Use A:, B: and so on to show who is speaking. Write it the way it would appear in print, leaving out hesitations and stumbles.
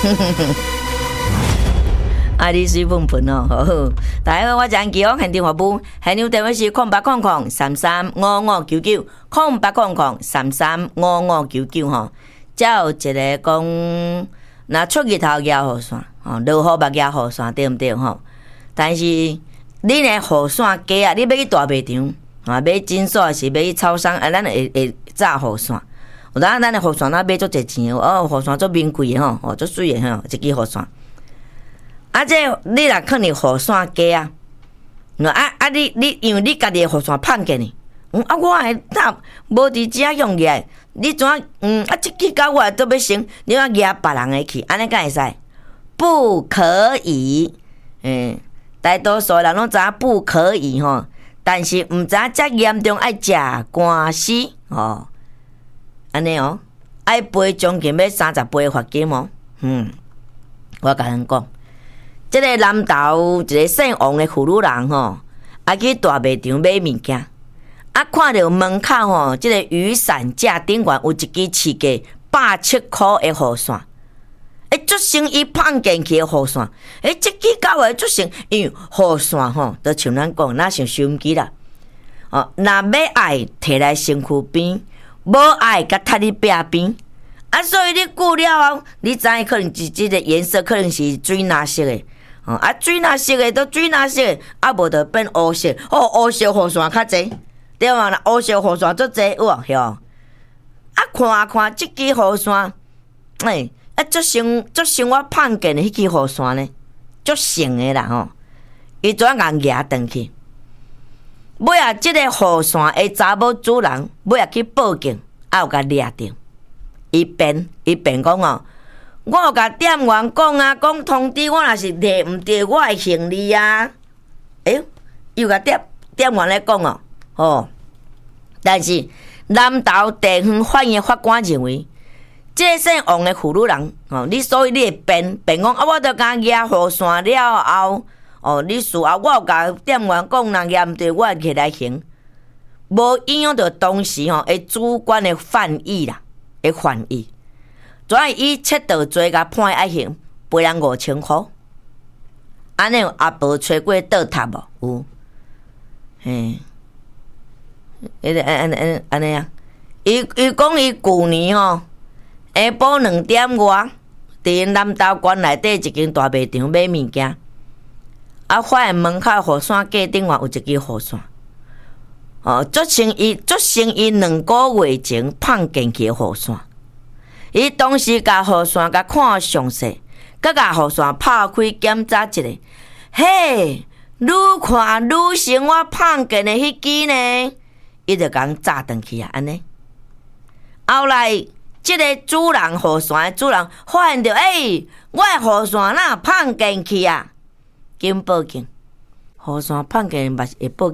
A: 啊，你水分分哦，好。大家好，我张基哦，现场服务，现场电话是0800335599，0800335599吼。才有一个讲，若出日头压雨伞，吼，落雨目压雨伞，对毋对吼？但是你呢，雨伞价啊，你要去大卖场，啊，买诊所是买去超商，啊，咱会炸雨伞。有当咱的雨伞咱买足侪钱哦，雨伞足名贵的吼，哦，足水的吼，一支雨伞。啊，这你若可能雨伞价啊，你因为你家己的雨伞胖过呢，啊，我会搭无伫遮用起来，你怎啊这支到我都要升，你要压别人的去，安尼敢会使？不可以，大多数人拢知影不可以吼，但是毋知影遮严重爱食官司吼，安尼哦，爱赔将近要30倍罚金哦，我甲恁讲。即个南投一个姓王的妇女人吼，啊去大卖场买物件，啊看到门口吼，即个雨伞架顶悬有一支市价170块的雨伞，足成伊放进去的雨伞，这支到的足成，因为雨伞吼，都像咱讲，那像收音机啦，哦，若要爱摕来身躯边，无爱甲踢伫壁边，啊，所以你顾了后，你知影可能是即个颜色可能是水蓝色的。啊，水蓝色的都水蓝色的，啊无就变乌色。乌色雨伞较济，对嘛？乌色雨伞足济有啊，晓？啊，看即支雨伞，足像我碰见的迄支雨伞呢，足像的啦吼。伊怎样举转去？尾啊，即个雨伞的查某主人尾啊去报警，啊有甲掠着。伊辩讲哦。我有甲店员讲啊，讲通知我若是摕毋着我的行李啊。又甲店员咧讲哦，但是南投地方法院法官认为，即个姓王的妇女人所以你会辩讲啊，我着甲举雨伞了后，你事后我有甲店员讲，若举毋着我会起来行，无影响到当时的主管的犯意啦，的犯意。怎样以窃盗罪甲判爱刑，赔人5000块？安尼也无找过倒塌无？有，安尼啊？伊讲伊旧年下晡2点外，伫南投县内底一间大卖场买物件，啊，发现门口雨伞架顶有一支雨伞，足成伊2个月前放进去的雨伞。伊当时甲雨伞甲看详细，甲雨伞拍开检查一下，嘿，愈看愈像我放进的迄支呢，伊就甲炸转去啊，安尼。后来，即个主人雨伞的主人发现到，我的雨伞哪放进去啊？紧报警，雨伞放进嘛是会报警。